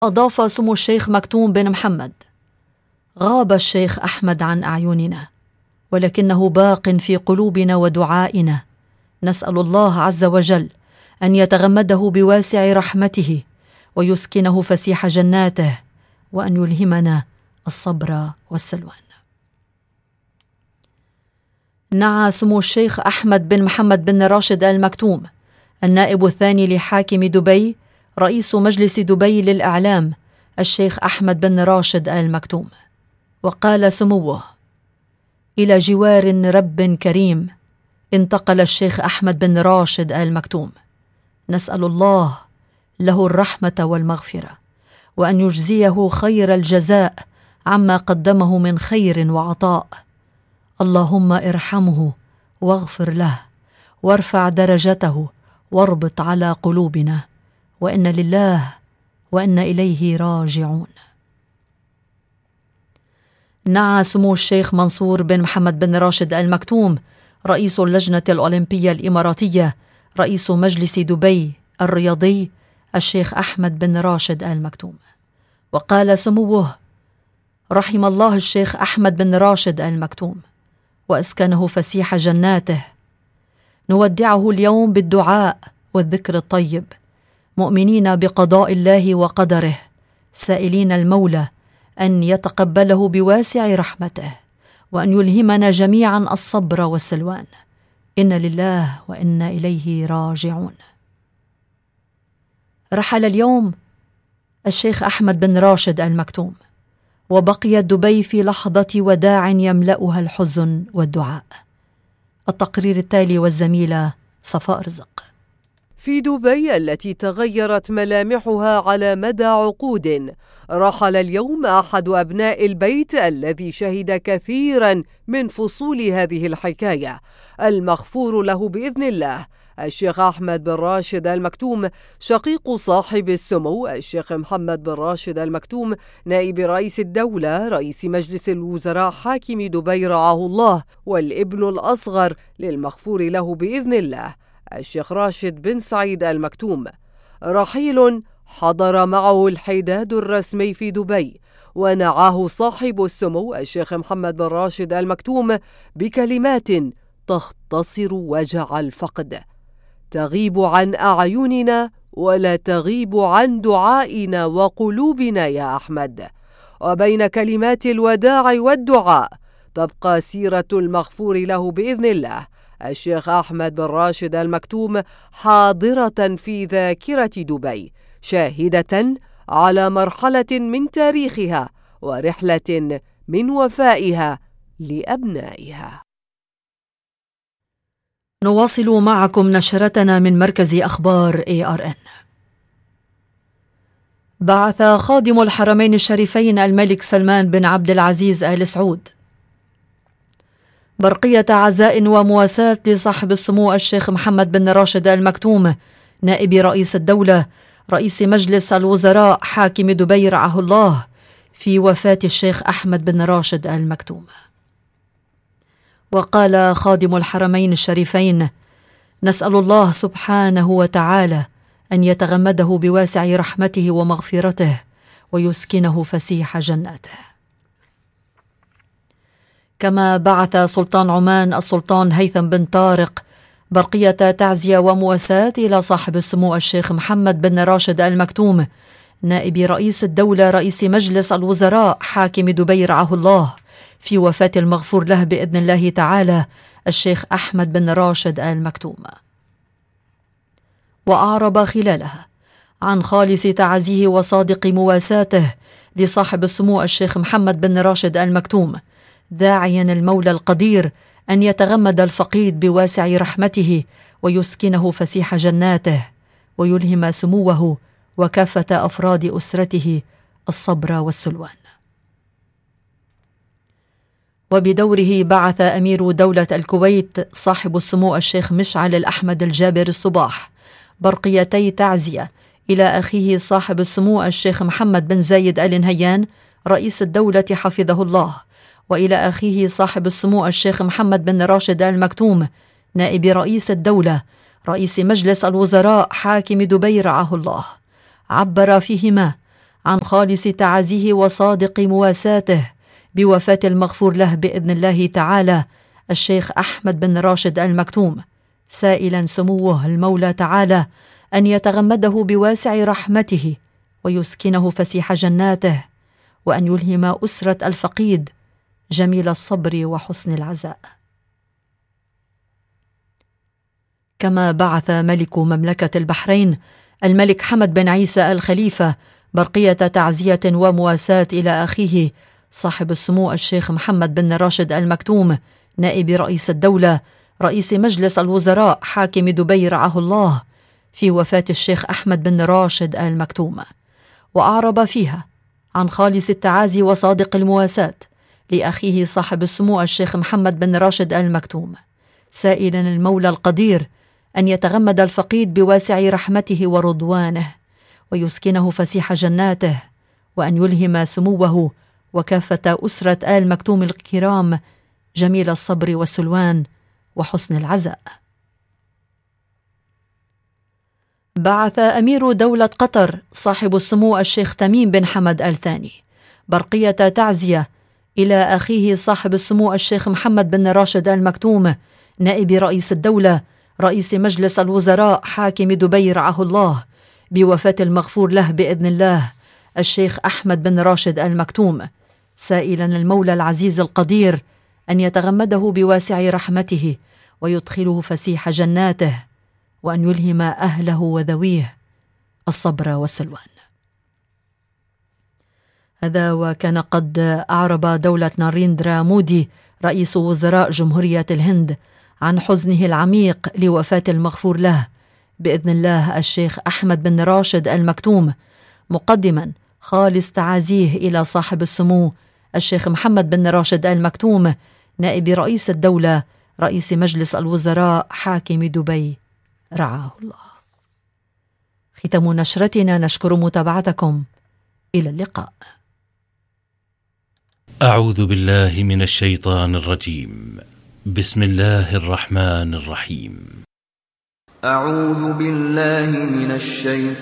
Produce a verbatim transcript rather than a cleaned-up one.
أضاف سمو الشيخ مكتوم بن محمد: غاب الشيخ أحمد عن أعيننا، ولكنه باق في قلوبنا ودعائنا. نسأل الله عز وجل أن يتغمده بواسع رحمته ويسكنه فسيح جناته، وأن يلهمنا الصبر والسلوان. نعى سمو الشيخ أحمد بن محمد بن راشد آل مكتوم النائب الثاني لحاكم دبي رئيس مجلس دبي للإعلام الشيخ أحمد بن راشد آل مكتوم، وقال سموه: إلى جوار رب كريم انتقل الشيخ أحمد بن راشد آل مكتوم. نسأل الله له الرحمة والمغفرة، وأن يجزيه خير الجزاء عما قدمه من خير وعطاء. اللهم ارحمه واغفر له وارفع درجته واربط على قلوبنا، وإن لله وإن إليه راجعون. نعى سمو الشيخ منصور بن محمد بن راشد آل مكتوم رئيس اللجنة الأولمبية الإماراتية رئيس مجلس دبي الرياضي الشيخ أحمد بن راشد آل مكتوم، وقال سموه: رحم الله الشيخ أحمد بن راشد آل مكتوم وأسكنه فسيح جناته. نودعه اليوم بالدعاء والذكر الطيب، مؤمنين بقضاء الله وقدره، سائلين المولى أن يتقبله بواسع رحمته، وأن يلهمنا جميعا الصبر والسلوان. إن لله وإنا إليه راجعون. رحل اليوم الشيخ أحمد بن راشد آل مكتوم، وبقيت دبي في لحظة وداع يملأها الحزن والدعاء. التقرير التالي والزميلة صفاء رزق. في دبي التي تغيرت ملامحها على مدى عقود، رحل اليوم أحد أبناء البيت الذي شهد كثيرا من فصول هذه الحكاية، المغفور له بإذن الله، الشيخ أحمد بن راشد آل مكتوم، شقيق صاحب السمو الشيخ محمد بن راشد آل مكتوم نائب رئيس الدولة رئيس مجلس الوزراء حاكم دبي رعاه الله، والابن الأصغر للمغفور له بإذن الله الشيخ راشد بن سعيد آل مكتوم. رحيل حضر معه الحداد الرسمي في دبي، ونعاه صاحب السمو الشيخ محمد بن راشد آل مكتوم بكلمات تختصر وجع الفقد: تغيب عن أعيننا ولا تغيب عن دعائنا وقلوبنا يا أحمد. وبين كلمات الوداع والدعاء تبقى سيرة المغفور له بإذن الله الشيخ أحمد بن راشد آل مكتوم حاضرة في ذاكرة دبي، شاهدة على مرحلة من تاريخها ورحلة من وفائها لأبنائها. نواصل معكم نشرتنا من مركز أخبار إيه آر إن. بعث خادم الحرمين الشريفين الملك سلمان بن عبد العزيز آل سعود برقية عزاء ومواساة لصاحب السمو الشيخ محمد بن راشد آل مكتوم نائب رئيس الدولة رئيس مجلس الوزراء حاكم دبي رعاه الله في وفاة الشيخ أحمد بن راشد آل مكتوم. وقال خادم الحرمين الشريفين: نسأل الله سبحانه وتعالى أن يتغمده بواسع رحمته ومغفرته ويسكنه فسيح جناته. كما بعث سلطان عمان السلطان هيثم بن طارق برقية تعزية ومواساة إلى صاحب السمو الشيخ محمد بن راشد آل مكتوم نائب رئيس الدولة رئيس مجلس الوزراء حاكم دبي رعاه الله في وفاة المغفور له بإذن الله تعالى الشيخ أحمد بن راشد آل مكتوم. وأعرب خلالها عن خالص تعزيه وصادق مواساته لصاحب السمو الشيخ محمد بن راشد آل مكتوم، داعيا المولى القدير أن يتغمد الفقيد بواسع رحمته ويسكنه فسيح جناته، ويلهم سموه وكافة أفراد أسرته الصبر والسلوان. وبدوره بعث أمير دولة الكويت صاحب السمو الشيخ مشعل الأحمد الجابر الصباح برقيتي تعزية إلى أخيه صاحب السمو الشيخ محمد بن زايد آل نهيان رئيس الدولة حفظه الله، وإلى أخيه صاحب السمو الشيخ محمد بن راشد آل مكتوم نائب رئيس الدولة رئيس مجلس الوزراء حاكم دبي رعاه الله. عبر فيهما عن خالص تعازيه وصادق مواساته بوفاة المغفور له بإذن الله تعالى الشيخ أحمد بن راشد المكتوم، سائلا سموه المولى تعالى أن يتغمده بواسع رحمته ويسكنه فسيح جناته، وأن يلهم أسرة الفقيد جميل الصبر وحسن العزاء. كما بعث ملك مملكة البحرين الملك حمد بن عيسى الخليفة برقية تعزية ومواساة إلى أخيه صاحب السمو الشيخ محمد بن راشد المكتوم نائب رئيس الدولة رئيس مجلس الوزراء حاكم دبي رعاه الله في وفاة الشيخ أحمد بن راشد المكتوم، وأعرب فيها عن خالص التعازي وصادق المواساة لأخيه صاحب السمو الشيخ محمد بن راشد المكتوم، سائلا المولى القدير أن يتغمد الفقيد بواسع رحمته ورضوانه ويسكنه فسيح جناته، وأن يلهم سموه وكافة أسرة آل مكتوم الكرام جميل الصبر والسلوان وحسن العزاء. بعث أمير دولة قطر صاحب السمو الشيخ تميم بن حمد آل ثاني برقية تعزية إلى أخيه صاحب السمو الشيخ محمد بن راشد المكتوم نائب رئيس الدولة رئيس مجلس الوزراء حاكم دبي رعاه الله بوفاة المغفور له بإذن الله الشيخ أحمد بن راشد المكتوم، سائلا المولى العزيز القدير أن يتغمده بواسع رحمته ويدخله فسيح جناته، وأن يلهم أهله وذويه الصبر والسلوان. هذا وكان قد أعرب دولة ناريندرا مودي رئيس وزراء جمهورية الهند عن حزنه العميق لوفاة المغفور له بإذن الله الشيخ أحمد بن راشد المكتوم، مقدما خالص تعازيه إلى صاحب السمو الشيخ محمد بن راشد المكتوم نائب رئيس الدولة رئيس مجلس الوزراء حاكم دبي رعاه الله. ختام نشرتنا، نشكر متابعتكم، إلى اللقاء. أعوذ بالله من الشيطان الرجيم. بسم الله الرحمن الرحيم. أعوذ بالله من الشيطان